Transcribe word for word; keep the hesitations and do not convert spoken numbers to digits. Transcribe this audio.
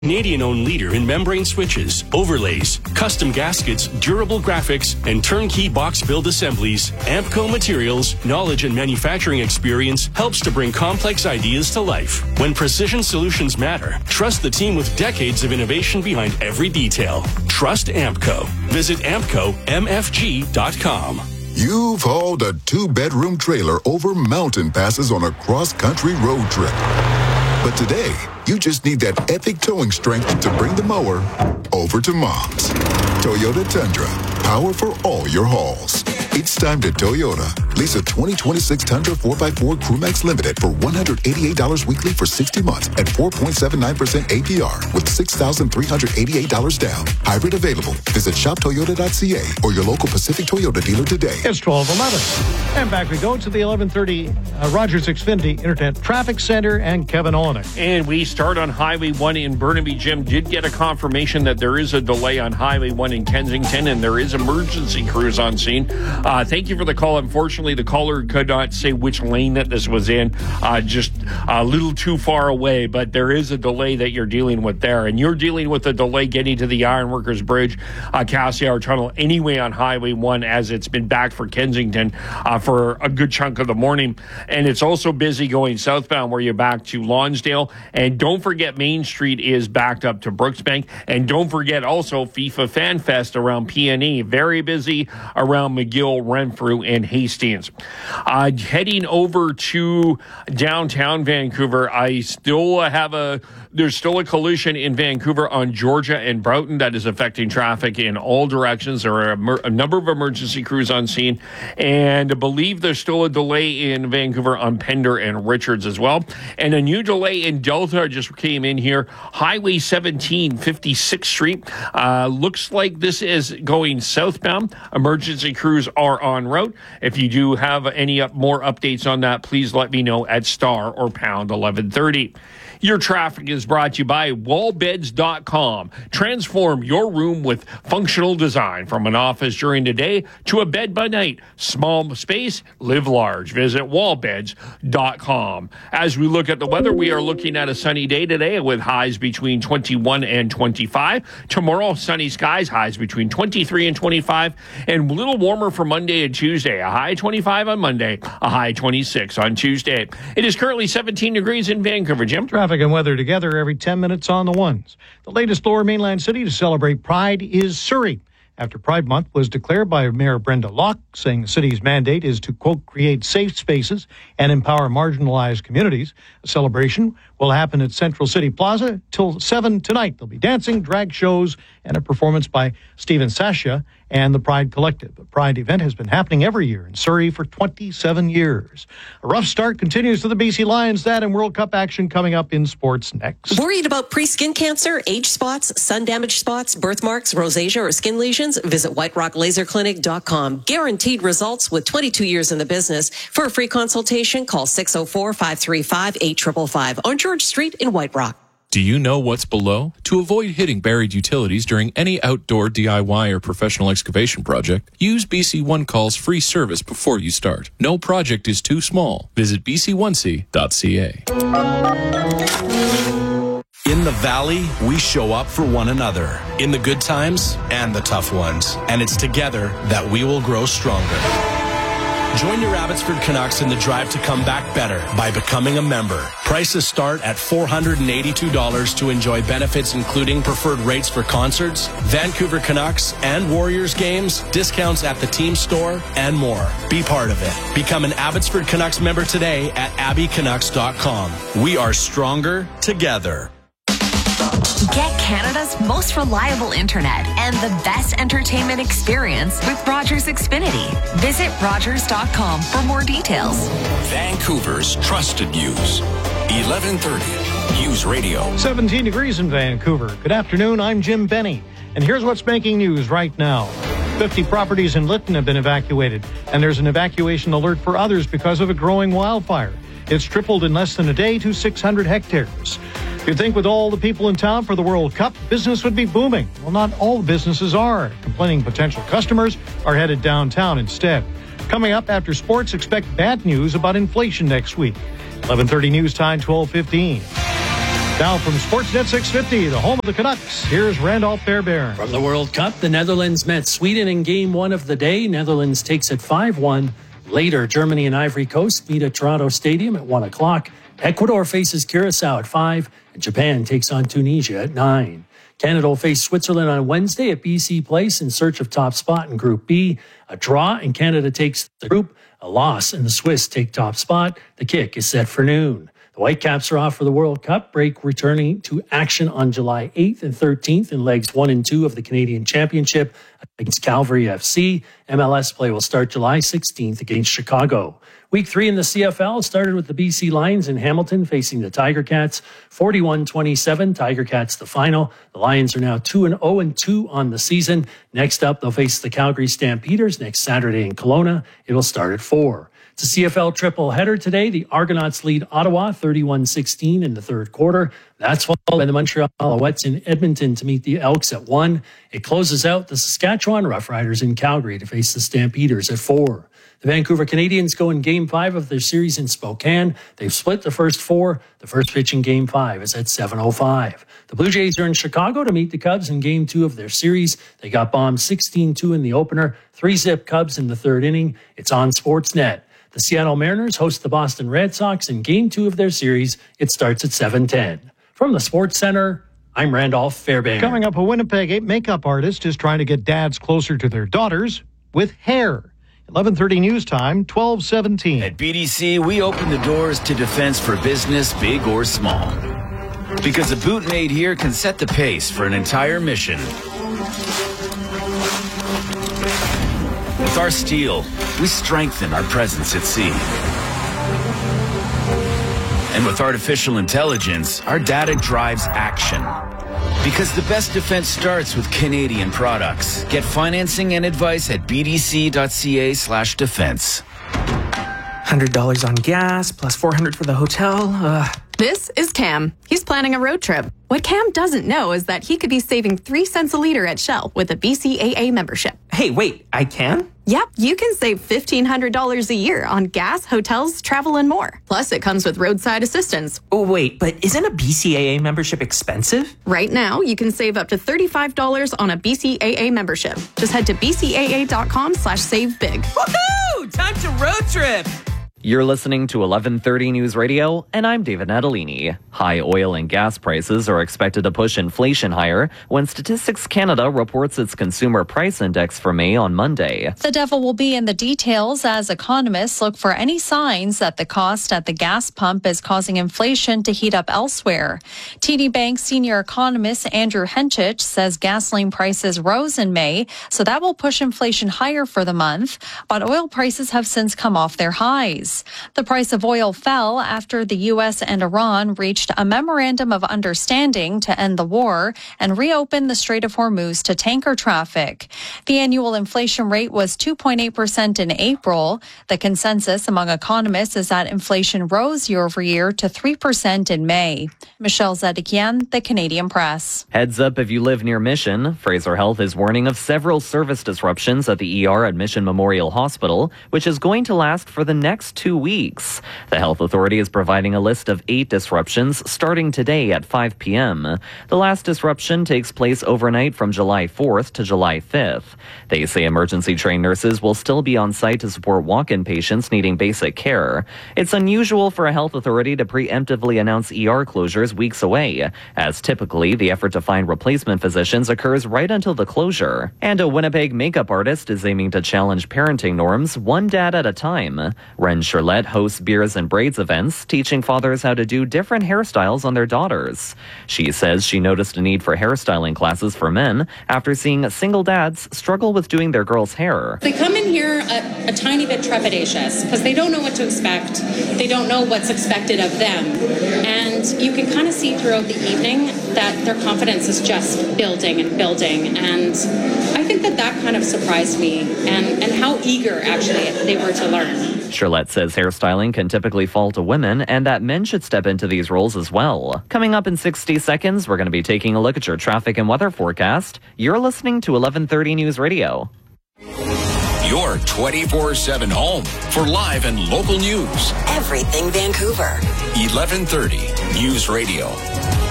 Canadian-owned leader in membrane switches, overlays, custom gaskets, durable graphics, and turnkey box build assemblies, Ampco Materials' knowledge and manufacturing experience helps to bring complex ideas to life. When precision solutions matter, trust the team with decades of innovation behind every detail. Trust Ampco. Visit ampco m f g dot com. You've hauled a two-bedroom trailer over mountain passes on a cross-country road trip. But today, you just need that epic towing strength to bring the mower over to Mom's. Toyota Tundra, power for all your hauls. It's time to Toyota. Lease a twenty twenty-six Tundra four by four Crewmax Limited for one hundred eighty-eight dollars weekly for sixty months at four point seven nine percent A P R with six thousand three hundred eighty-eight dollars down. Hybrid available. Visit shop toyota dot c a or your local Pacific Toyota dealer today. It's twelve eleven. And back we go to the eleven thirty uh, Rogers Xfinity Internet Traffic Center and Kevin Olenek. And we start on Highway one in Burnaby. Jim did get a confirmation that there is a delay on Highway one in Kensington, and there is emergency crews on scene. Uh, thank you for the call. Unfortunately, the caller could not say which lane that this was in, uh, just a little too far away, but there is a delay that you're dealing with there. And you're dealing with a delay getting to the Ironworkers Bridge, uh, Cassiar Tunnel, anyway on Highway one, as it's been back for Kensington uh, for a good chunk of the morning. And it's also busy going southbound where you're back to Lonsdale. And don't forget Main Street is backed up to Brooksbank. And don't forget also FIFA Fan Fest around P and E. Very busy around McGill, Renfrew, and Hastings. Uh, heading over to downtown Vancouver, I still have a, there's still a collision in Vancouver on Georgia and Broughton that is affecting traffic in all directions. There are a, mer- a number of emergency crews on scene, and I believe there's still a delay in Vancouver on Pender and Richards as well. And a new delay in Delta just came in here. Highway seventeen, fifty-sixth Street. Uh, looks like this is going southbound. Emergency crews are en route. If you do have any up, more updates on that, please let me know at star or pound eleven thirty. Your traffic is brought to you by wall beds dot com. Transform your room with functional design, from an office during the day to a bed by night. Small space, live large. Visit wall beds dot com. As we look at the weather, we are looking at a sunny day today with highs between twenty-one and twenty-five. Tomorrow, sunny skies, highs between twenty-three and twenty-five, and a little warmer for Monday and Tuesday. A high twenty-five on Monday, a high twenty-six on Tuesday. It is currently seventeen degrees in Vancouver, Jim. Traffic and weather together every ten minutes on the ones. The latest Lower Mainland city to celebrate Pride is Surrey. After Pride Month was declared by Mayor Brenda Locke, saying the city's mandate is to, quote, create safe spaces and empower marginalized communities. A celebration will happen at Central City Plaza till seven tonight. There'll be dancing, drag shows, and a performance by Stephen Sasha and the Pride Collective. The Pride event has been happening every year in Surrey for twenty-seven years. A rough start continues for the B C Lions. That and World Cup action coming up in sports next. Worried about pre-skin cancer, age spots, sun-damaged spots, birthmarks, rosacea, or skin lesions? Visit white rock laser clinic dot com. Guaranteed results with twenty-two years in the business. For a free consultation, call six oh four, five three five, eight five five five on George Street in White Rock. Do you know what's below? To avoid hitting buried utilities during any outdoor D I Y or professional excavation project, use B C One Call's free service before you start. No project is too small. Visit b c one c dot c a. In the Valley, we show up for one another, in the good times and the tough ones. And it's together that we will grow stronger. Join your Abbotsford Canucks in the drive to come back better by becoming a member. Prices start at four hundred eighty-two dollars to enjoy benefits including preferred rates for concerts, Vancouver Canucks and Warriors games, discounts at the team store, and more. Be part of it. Become an Abbotsford Canucks member today at abby canucks dot com. We are stronger together. Get Canada's most reliable internet and the best entertainment experience with Rogers Xfinity. Visit rogers dot com for more details. Vancouver's trusted news. eleven thirty News Radio. seventeen degrees in Vancouver. Good afternoon, I'm Jim Benny. And here's what's making news right now. fifty properties in Lytton have been evacuated, and there's an evacuation alert for others because of a growing wildfire. It's tripled in less than a day to six hundred hectares. You'd think with all the people in town for the World Cup, business would be booming. Well, not all the businesses are. Complaining potential customers are headed downtown instead. Coming up after sports, expect bad news about inflation next week. eleven thirty News Time, twelve fifteen. Now from Sportsnet six fifty, the home of the Canucks, here's Randolph Fairbairn. From the World Cup, the Netherlands met Sweden in game one of the day. Netherlands takes it five one. Later, Germany and Ivory Coast meet at Toronto Stadium at one o'clock. Ecuador faces Curacao at five, and Japan takes on Tunisia at nine. Canada will face Switzerland on Wednesday at B C Place in search of top spot in Group B. A draw and Canada takes the group. A loss and the Swiss take top spot. The kick is set for noon. The Whitecaps are off for the World Cup break, returning to action on July eighth and thirteenth in legs one and two of the Canadian Championship against Calgary F C. M L S play will start July sixteenth against Chicago. Week three in the C F L started with the B C Lions in Hamilton facing the Tiger Cats. forty-one twenty-seven, Tiger Cats the final. The Lions are now two and oh and two on the season. Next up, they'll face the Calgary Stampeders next Saturday in Kelowna. It'll start at four. It's a C F L triple header today. The Argonauts lead Ottawa thirty-one sixteen in the third quarter. That's followed by the Montreal Alouettes in Edmonton to meet the Elks at one. It closes out the Saskatchewan Roughriders in Calgary to face the Stampeders at four. The Vancouver Canadians go in Game five of their series in Spokane. They've split the first four. The first pitch in Game five is at seven oh five. The Blue Jays are in Chicago to meet the Cubs in Game two of their series. They got bombed sixteen two in the opener. Three-zip Cubs in the third inning. It's on Sportsnet. The Seattle Mariners host the Boston Red Sox in Game two of their series. It starts at seven ten. From the Sports Center, I'm Randolph Fairbairn. Coming up, a Winnipeg makeup artist is trying to get dads closer to their daughters with hair. eleven thirty news time, twelve seventeen. At B D C, we open the doors to defense for business, big or small. Because a boot made here can set the pace for an entire mission. With our steel, we strengthen our presence at sea. And with artificial intelligence, our data drives action. Because the best defense starts with Canadian products. Get financing and advice at bdc.ca slash defense. one hundred dollars on gas, plus four hundred dollars for the hotel. Ugh. This is Cam. He's planning a road trip. What Cam doesn't know is that he could be saving three cents a liter at Shell with a B C A A membership. Hey, wait, I can? Yep, you can save fifteen hundred dollars a year on gas, hotels, travel, and more. Plus, it comes with roadside assistance. Oh, wait, but isn't a B C A A membership expensive? Right now, you can save up to thirty-five dollars on a B C A A membership. Just head to bcaa.com slash save big. Woohoo! Time to road trip! You're listening to eleven thirty News Radio, and I'm David Natalini. High oil and gas prices are expected to push inflation higher when Statistics Canada reports its consumer price index for May on Monday. The devil will be in the details as economists look for any signs that the cost at the gas pump is causing inflation to heat up elsewhere. T D Bank senior economist Andrew Henchich says gasoline prices rose in May, so that will push inflation higher for the month, but oil prices have since come off their highs. The price of oil fell after the U S and Iran reached a memorandum of understanding to end the war and reopen the Strait of Hormuz to tanker traffic. The annual inflation rate was two point eight percent in April. The consensus among economists is that inflation rose year over year to three percent in May. Michelle Zedekian, the Canadian Press. Heads up if you live near Mission. Fraser Health is warning of several service disruptions at the E R at Mission Memorial Hospital, which is going to last for the next two weeks. The health authority is providing a list of eight disruptions starting today at five p.m. The last disruption takes place overnight from July fourth to July fifth. They say emergency trained nurses will still be on site to support walk-in patients needing basic care. It's unusual for a health authority to preemptively announce E R closures weeks away, as typically the effort to find replacement physicians occurs right until the closure. And a Winnipeg makeup artist is aiming to challenge parenting norms one dad at a time. Ren Charlotte hosts Beers and Braids events, teaching fathers how to do different hairstyles on their daughters. She says she noticed a need for hairstyling classes for men after seeing single dads struggle with doing their girls' hair. They come in here a, a tiny bit trepidatious because they don't know what to expect. They don't know what's expected of them. And you can kind of see throughout the evening that their confidence is just building and building. And I think that that kind of surprised me and, and how eager actually they were to learn. Charlotte says hairstyling can typically fall to women and that men should step into these roles as well. Coming up in sixty seconds, we're going to be taking a look at your traffic and weather forecast. You're listening to eleven thirty News Radio. Your twenty-four seven home for live and local news. Everything Vancouver. eleven thirty News Radio.